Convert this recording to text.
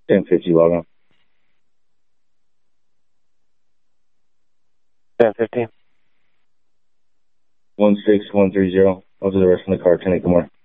1050 Logan. 1050. 16130. I'll do the rest in the car. 10 more.